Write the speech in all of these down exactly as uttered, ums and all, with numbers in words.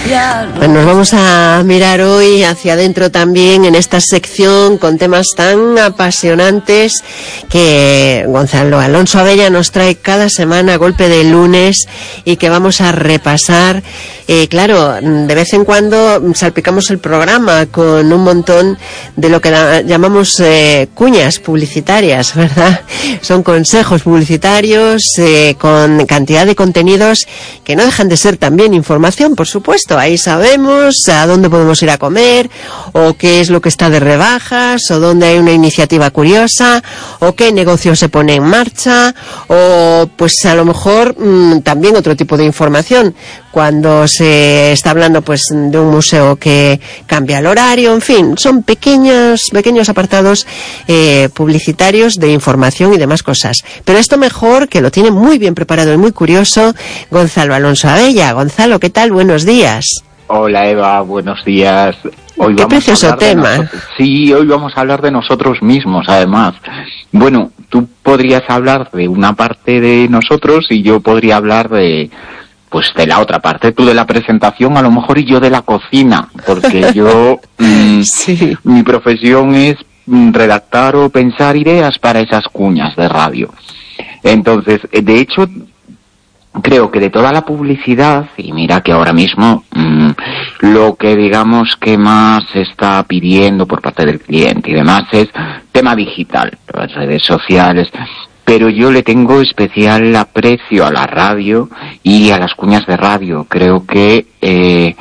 Bueno, nos vamos a mirar hoy hacia adentro también en esta sección con temas tan apasionantes que Gonzalo Alonso Abella nos trae cada semana a golpe de lunes y que vamos a repasar. Eh, claro, de vez en cuando salpicamos el programa con un montón de lo que da, llamamos eh, cuñas publicitarias, ¿verdad? Son consejos publicitarios eh, con cantidad de contenidos que no dejan de ser también información, por supuesto. Ahí sabemos a dónde podemos ir a comer, o qué es lo que está de rebajas, o dónde hay una iniciativa curiosa, o qué negocio se pone en marcha, o pues a lo mejor mmm, también otro tipo de información, cuando se está hablando pues de un museo que cambia el horario, en fin, son pequeños, pequeños apartados eh, publicitarios de información y demás cosas. Pero esto mejor, que lo tiene muy bien preparado y muy curioso, Gonzalo Alonso Abella. Gonzalo, ¿qué tal? Buenos días. Hola Eva, buenos días. Hoy Qué vamos precioso a hablar tema. De sí, hoy vamos a hablar de nosotros mismos, además. Bueno, tú podrías hablar de una parte de nosotros y yo podría hablar de, pues, de la otra parte. Tú de la presentación, a lo mejor, y yo de la cocina, porque yo, mmm, sí. mi profesión es redactar o pensar ideas para esas cuñas de radio. Entonces, de hecho, creo que de toda la publicidad, y mira que ahora mismo mmm, lo que digamos que más se está pidiendo por parte del cliente y demás es tema digital, las redes sociales, pero yo le tengo especial aprecio a la radio y a las cuñas de radio. Creo que eh,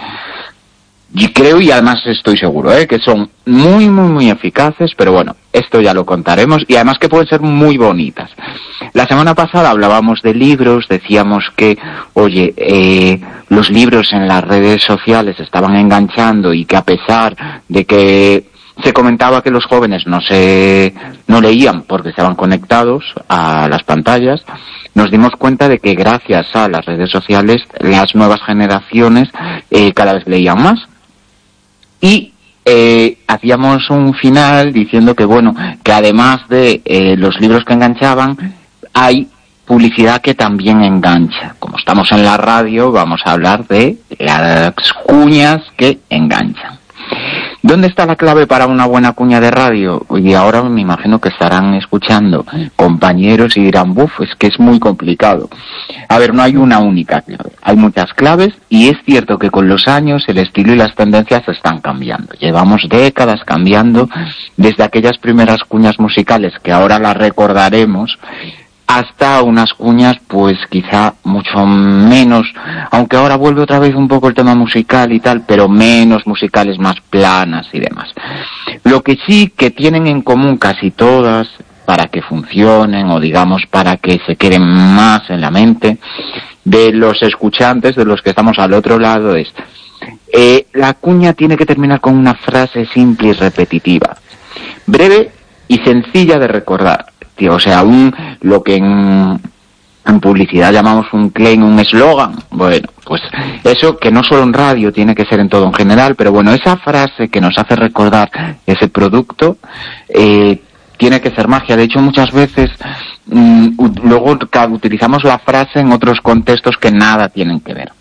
y creo y además estoy seguro eh, que son muy muy muy eficaces, pero bueno, esto ya lo contaremos, y además que pueden ser muy bonitas. La semana pasada hablábamos de libros, decíamos que, oye, eh, los libros en las redes sociales estaban enganchando y que a pesar de que se comentaba que los jóvenes no se no leían porque estaban conectados a las pantallas, nos dimos cuenta de que gracias a las redes sociales las nuevas generaciones eh, cada vez leían más. Y eh, hacíamos un final diciendo que, bueno, que además de eh, los libros que enganchaban, hay publicidad que también engancha. Como estamos en la radio, vamos a hablar de las cuñas que enganchan. ¿Dónde está la clave para una buena cuña de radio? Y ahora me imagino que estarán escuchando compañeros y dirán, buf, es que es muy complicado. A ver, no hay una única clave. Hay muchas claves, y es cierto que con los años el estilo y las tendencias están cambiando. Llevamos décadas cambiando, desde aquellas primeras cuñas musicales que ahora las recordaremos, hasta unas cuñas pues quizá mucho menos, aunque ahora vuelve otra vez un poco el tema musical y tal, pero menos musicales, más planas y demás. Lo que sí que tienen en común casi todas, para que funcionen o digamos para que se queden más en la mente de los escuchantes, de los que estamos al otro lado, es eh, la cuña tiene que terminar con una frase simple y repetitiva, breve y sencilla de recordar. O sea, un, lo que en, en publicidad llamamos un claim, un eslogan. Bueno, pues eso, que no solo en radio, tiene que ser en todo en general, pero bueno, esa frase que nos hace recordar ese producto eh, tiene que ser magia. De hecho, muchas veces mmm, luego utilizamos la frase en otros contextos que nada tienen que ver.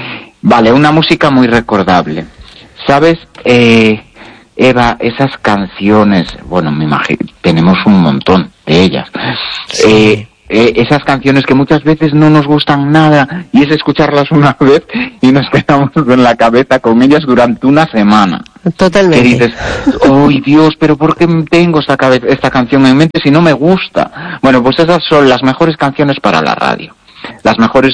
Vale, una música muy recordable. ¿Sabes? Eh... Eva, esas canciones, bueno, me imagino, tenemos un montón de ellas. Sí. Eh, eh, esas canciones que muchas veces no nos gustan nada y es escucharlas una vez y nos quedamos en la cabeza con ellas durante una semana. Totalmente. Que dices, ¡ay, Dios! ¿Pero por qué tengo esta, cabeza, esta canción en mente si no me gusta? Bueno, pues esas son las mejores canciones para la radio. Las mejores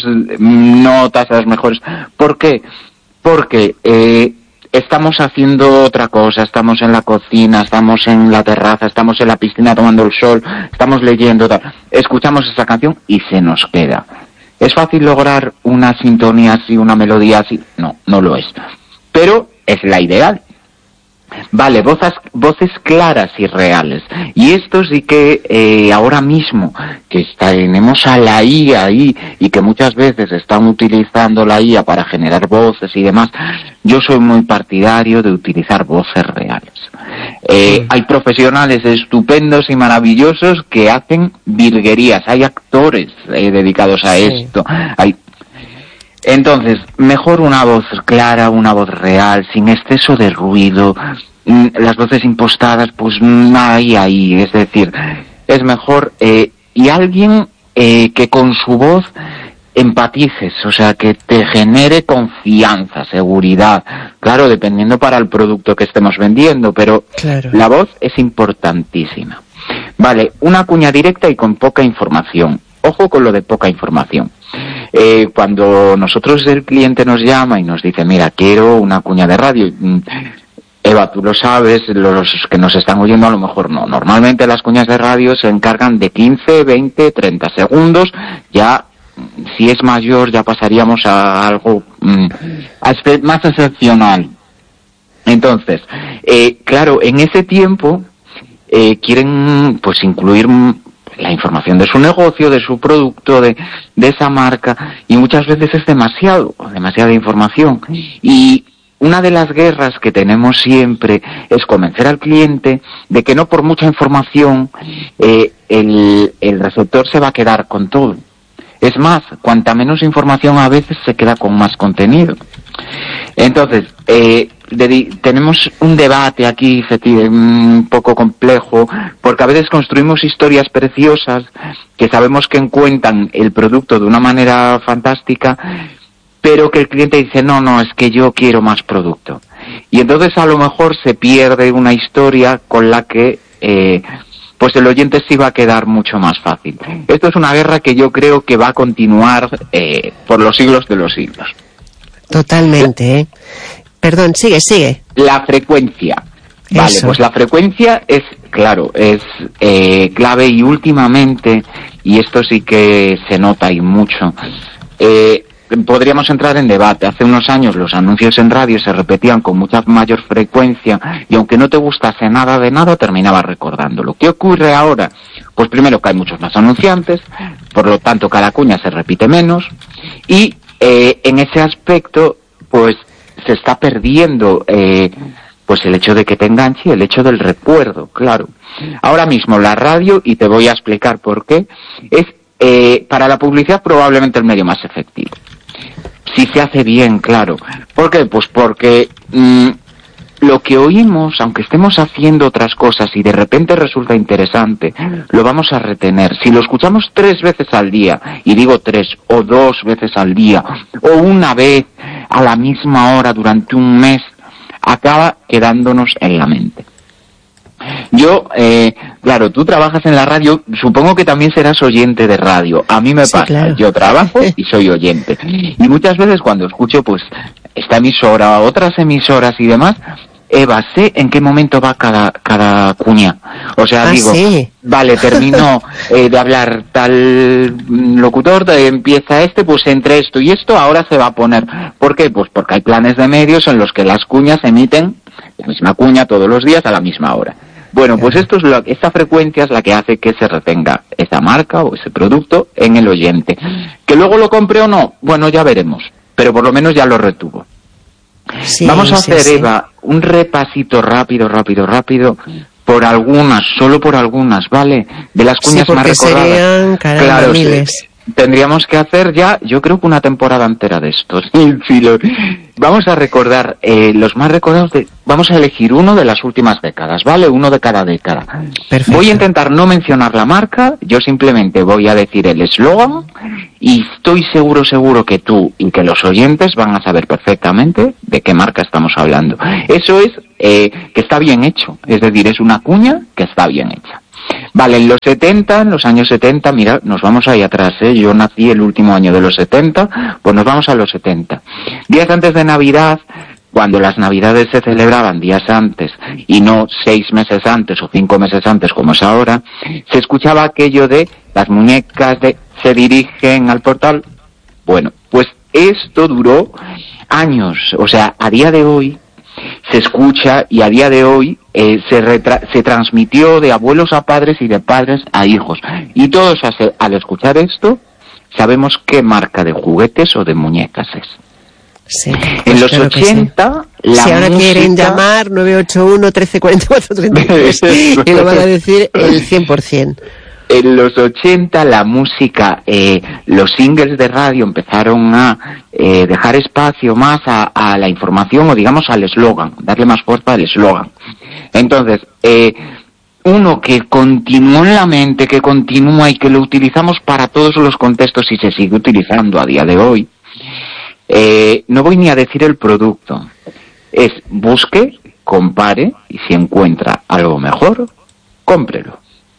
notas, las mejores... ¿Por qué? Porque... Eh, estamos haciendo otra cosa, estamos en la cocina, estamos en la terraza, estamos en la piscina tomando el sol, estamos leyendo, tal. Escuchamos esa canción y se nos queda. ¿Es fácil lograr una sintonía así, una melodía así? No, no lo es. Pero es la ideal. Vale, voces, voces claras y reales. Y esto sí que eh, ahora mismo, que está, tenemos a la I A ahí y que muchas veces están utilizando la I A para generar voces y demás, yo soy muy partidario de utilizar voces reales. Eh, sí. Hay profesionales estupendos y maravillosos que hacen virguerías. Hay actores eh, dedicados a sí. esto. Hay Entonces, mejor una voz clara, una voz real, sin exceso de ruido. Las voces impostadas, pues ahí, ahí, es decir, es mejor, eh, y alguien eh, que con su voz empatices, o sea, que te genere confianza, seguridad, claro, dependiendo para el producto que estemos vendiendo, pero claro, la voz es importantísima. Vale, una cuña directa y con poca información. Ojo con lo de poca información. Eh, cuando nosotros, el cliente nos llama y nos dice, mira, quiero una cuña de radio, Eva, tú lo sabes, los que nos están oyendo a lo mejor no. Normalmente las cuñas de radio se encargan de quince, veinte, treinta segundos. Ya, si es mayor, ya pasaríamos a algo mm, más excepcional. Entonces, eh, claro, en ese tiempo eh, quieren pues incluir la información de su negocio, de su producto, de, de esa marca, y muchas veces es demasiado, demasiada información. Y una de las guerras que tenemos siempre es convencer al cliente de que no por mucha información eh, el, el receptor se va a quedar con todo. Es más, cuanta menos información a veces se queda con más contenido. Entonces, eh, de, tenemos un debate aquí un poco complejo, porque a veces construimos historias preciosas que sabemos que cuentan el producto de una manera fantástica, pero que el cliente dice, no, no, es que yo quiero más producto. Y entonces a lo mejor se pierde una historia con la que eh, pues el oyente sí va a quedar mucho más fácil. Esto es una guerra que yo creo que va a continuar eh, por los siglos de los siglos. Totalmente, ¿eh? Perdón, sigue, sigue. La frecuencia. Vale, Eso. Pues la frecuencia es, claro, es eh, clave, y últimamente, y esto sí que se nota y mucho, eh, podríamos entrar en debate. Hace unos años los anuncios en radio se repetían con mucha mayor frecuencia, y aunque no te gustase nada de nada, terminabas recordándolo. ¿Qué ocurre ahora? Pues primero que hay muchos más anunciantes, por lo tanto cada cuña se repite menos, y eh, en ese aspecto pues se está perdiendo eh, pues el hecho de que te enganche, el hecho del recuerdo, claro. Ahora mismo la radio, y te voy a explicar por qué, es eh, para la publicidad probablemente el medio más efectivo. Si se hace bien, claro. ¿Por qué? Pues porque mmm, lo que oímos, aunque estemos haciendo otras cosas y de repente resulta interesante, lo vamos a retener. Si lo escuchamos tres veces al día, y digo tres, o dos veces al día, o una vez a la misma hora durante un mes, acaba quedándonos en la mente. Yo, eh, claro, tú trabajas en la radio, supongo que también serás oyente de radio. A mí me sí, pasa, claro. Yo trabajo y soy oyente. Y muchas veces cuando escucho, pues, esta emisora, otras emisoras y demás, Eva, sé en qué momento va cada cada cuña. O sea, ah, digo, sí. Vale, terminó eh, de hablar tal locutor, de, empieza este, pues entre esto y esto, ahora se va a poner. ¿Por qué? Pues porque hay planes de medios en los que las cuñas emiten la misma cuña todos los días a la misma hora. Bueno, pues esto es lo, esta frecuencia es la que hace que se retenga esa marca o ese producto en el oyente. ¿Que luego lo compre o no? Bueno, ya veremos, pero por lo menos ya lo retuvo. Sí, Vamos a sí, hacer, sí. Eva, un repasito rápido, rápido, rápido, por algunas, solo por algunas, ¿vale? De las cuñas sí, más recordadas. Serían, caramba, claro, miles. Sí. Tendríamos que hacer ya, yo creo que una temporada entera de estos. Sí, lo, vamos a recordar eh, los más recordados de, vamos a elegir uno de las últimas décadas, ¿vale? Uno de cada década. Perfecto. Voy a intentar no mencionar la marca, yo simplemente voy a decir el eslogan, y estoy seguro, seguro que tú y que los oyentes van a saber perfectamente de qué marca estamos hablando. Eso es eh, que está bien hecho, es decir, es una cuña que está bien hecha. Vale, en los setenta, en los años setenta, mira, nos vamos ahí atrás, ¿eh? Yo nací el último año de los setenta, pues nos vamos a los setenta. Días antes de Navidad, cuando las Navidades se celebraban días antes y no seis meses antes o cinco meses antes como es ahora, se escuchaba aquello de las muñecas de se dirigen al portal. Bueno, pues esto duró años, o sea, a día de hoy se escucha, y a día de hoy eh, se, retra- se transmitió de abuelos a padres y de padres a hijos. Y todos al escuchar esto sabemos qué marca de juguetes o de muñecas es. Sí, en los ochenta, sí. La si ahora música... quieren llamar nueve ocho uno, trece cuarenta y cuatro, treinta y tres y lo van a decir el cien por ciento. en los ochenta la música, eh, los singles de radio empezaron a eh, dejar espacio más a, a la información o digamos al eslogan, darle más fuerza al eslogan. Entonces, eh, uno que continuó en la mente, que continúa y que lo utilizamos para todos los contextos y se sigue utilizando a día de hoy, eh, no voy ni a decir el producto, es busque, compare y si encuentra algo mejor, cómprelo.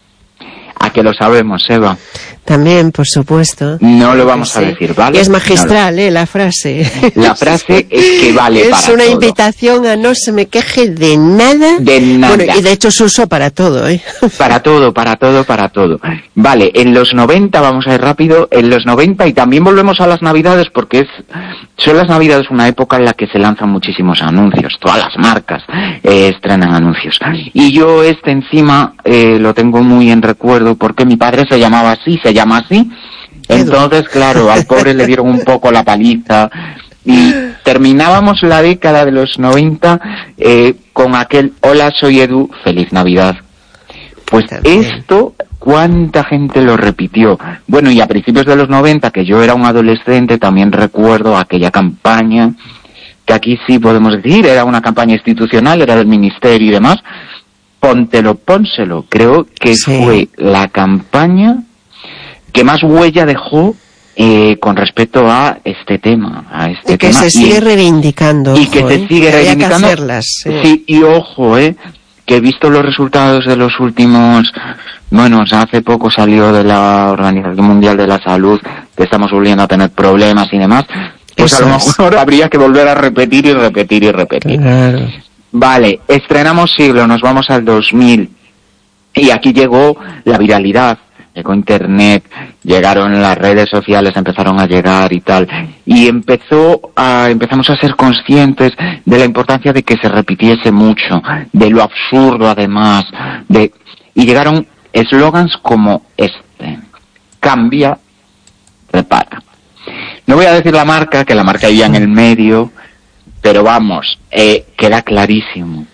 ¿A que lo sabemos, Eva? También, por supuesto. No lo vamos sí. a decir, ¿vale? Y es magistral, no, ¿eh? La frase. La frase es que vale es para todo. Es una invitación a no se me queje de nada. De nada. Bueno, y de hecho se usó para todo, ¿eh? Para todo, para todo, para todo. Vale, en los noventa, vamos a ir rápido, en los noventa, y también volvemos a las Navidades, porque es son las Navidades una época en la que se lanzan muchísimos anuncios. Todas las marcas eh, estrenan anuncios. Y yo este encima eh, lo tengo muy en recuerdo, porque mi padre se llamaba así, se llama así. Entonces, claro, al pobre le dieron un poco la paliza y terminábamos la década de los noventa eh, con aquel hola, soy Edu, feliz Navidad. Pues esto, ¿cuánta gente lo repitió? Bueno, y a principios de los noventa, que yo era un adolescente, también recuerdo aquella campaña, que aquí sí podemos decir, era una campaña institucional, era del ministerio y demás, póntelo, pónselo. Creo que sí. Fue la campaña que más huella dejó eh, con respecto a este tema, a este y que tema. se sigue y, reivindicando. Y ojo, que se ¿eh? sigue que reivindicando. Que hacerlas, sí. sí, y ojo, eh, que he visto los resultados de los últimos, bueno, hace poco salió de la Organización Mundial de la Salud, que estamos volviendo a tener problemas y demás, pues Eso a lo mejor es. habría que volver a repetir y repetir y repetir. Claro. Vale, estrenamos siglo, nos vamos al dos mil, y aquí llegó la viralidad. Llegó internet, llegaron las redes sociales, empezaron a llegar y tal, y empezó a, empezamos a ser conscientes de la importancia de que se repitiese mucho, de lo absurdo además, de, y llegaron eslogans como este: cambia, repara. No voy a decir la marca, que la marca iba en el medio, pero vamos, eh, queda clarísimo.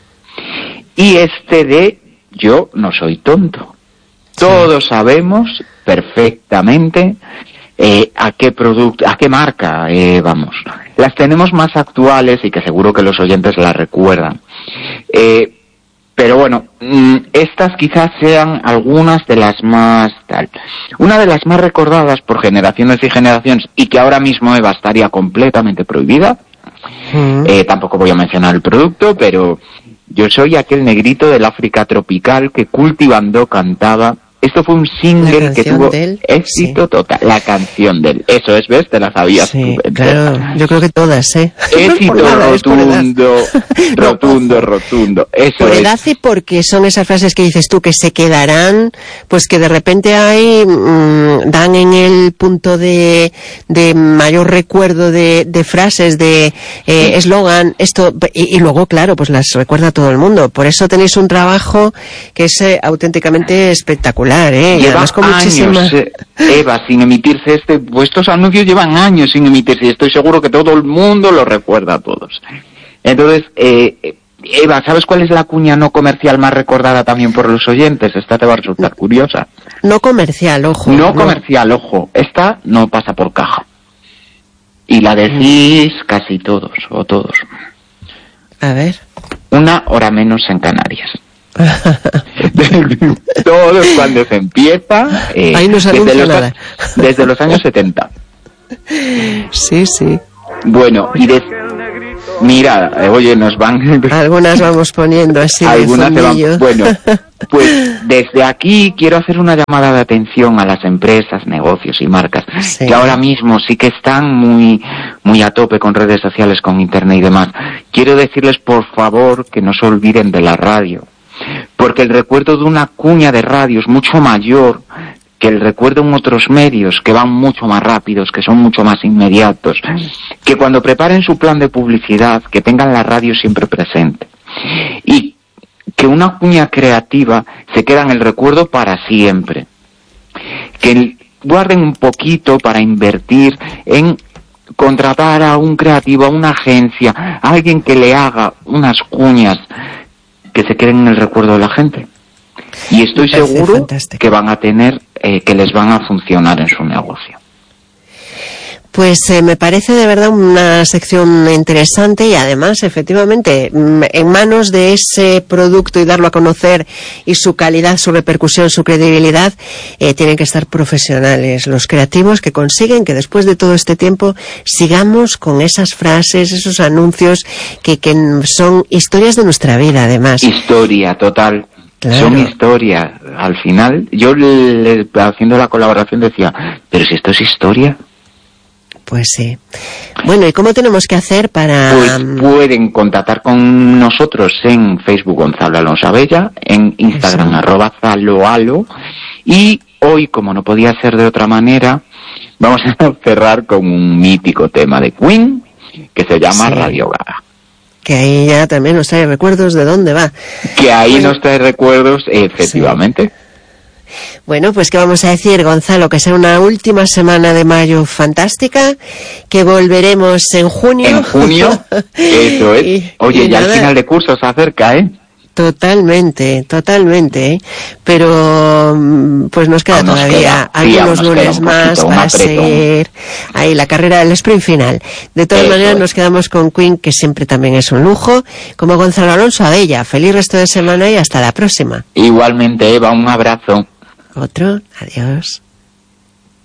Y este de yo no soy tonto. Todos sabemos perfectamente eh, a qué producto, a qué marca eh, vamos. Las tenemos más actuales y que seguro que los oyentes las recuerdan. Eh, pero bueno, mmm, estas quizás sean algunas de las más tal. Una de las más recordadas por generaciones y generaciones y que ahora mismo Eva estaría completamente prohibida. Mm. Eh, tampoco voy a mencionar el producto, pero yo soy aquel negrito del África tropical que cultivando cantaba. Esto fue un single que tuvo éxito sí. total. La canción de él. Eso es, ¿ves? Te la sabías. Sí, tú, claro. Yo creo que todas, ¿eh? Éxito nada, rotundo, rotundo, no, rotundo. Eso por es. edad y porque son esas frases que dices tú que se quedarán, pues que de repente hay, mmm, dan en el punto de, de mayor recuerdo de, de frases, de eslogan, eh, esto, y, y luego, claro, pues las recuerda todo el mundo. Por eso tenéis un trabajo que es eh, auténticamente espectacular. ¿Eh? Y Lleva con años, muchísima... eh, Eva, sin emitirse este, pues estos anuncios llevan años sin emitirse y estoy seguro que todo el mundo lo recuerda a todos. Entonces, eh, Eva, ¿sabes cuál es la cuña no comercial más recordada también por los oyentes? Esta te va a resultar curiosa. No comercial, ojo. No, no. comercial, ojo. Esta no pasa por caja. Y la decís casi todos, o todos. A ver. Una hora menos en Canarias. Todo cuando se empieza eh, ahí no se desde, los, nada. desde los años setenta. Sí, sí. Bueno, y de, mira, eh, oye, nos van algunas vamos poniendo así algunas de se van, bueno, pues desde aquí quiero hacer una llamada de atención a las empresas, negocios y marcas sí. que ahora mismo sí que están muy muy a tope con redes sociales, con internet y demás. Quiero decirles por favor que no se olviden de la radio. Porque el recuerdo de una cuña de radio es mucho mayor que el recuerdo en otros medios que van mucho más rápidos, que son mucho más inmediatos, que cuando preparen su plan de publicidad, que tengan la radio siempre presente. Y que una cuña creativa se queda en el recuerdo para siempre. Que guarden un poquito para invertir en contratar a un creativo, a una agencia, a alguien que le haga unas cuñas que se queden en el recuerdo de la gente. Y estoy seguro que van a tener, eh, que les van a funcionar en su negocio. Pues eh, me parece de verdad una sección interesante y además, efectivamente, en manos de ese producto y darlo a conocer y su calidad, su repercusión, su credibilidad, eh, tienen que estar profesionales, los creativos que consiguen que después de todo este tiempo sigamos con esas frases, esos anuncios que, que son historias de nuestra vida, además. Historia, total. Claro. Son historias. Al final, yo le, haciendo la colaboración decía, pero si esto es historia... Pues sí. Bueno, ¿y cómo tenemos que hacer para...? Pues pueden contactar con nosotros en Facebook Gonzalo Alonso Abella, en Instagram Eso. arroba zaloalo, y hoy, como no podía ser de otra manera, vamos a cerrar con un mítico tema de Queen que se llama sí. Radio Gaga. Que ahí ya también nos trae recuerdos de dónde va. Que ahí bueno. nos trae recuerdos, efectivamente. Sí. Bueno, pues ¿qué vamos a decir, Gonzalo? Que será una última semana de mayo fantástica, que volveremos en junio. En junio, eso es. Y, Oye, y ya nada. El final de curso se acerca, ¿eh? Totalmente, totalmente, ¿eh? Pero pues nos queda nos todavía queda, algunos sí, lunes poquito, más para seguir ahí la carrera del sprint final. De todas Eso maneras es. Nos quedamos con Queen, que siempre también es un lujo, como Gonzalo Alonso Abella. Feliz resto de semana y hasta la próxima. Igualmente, Eva, un abrazo. Otro, adiós.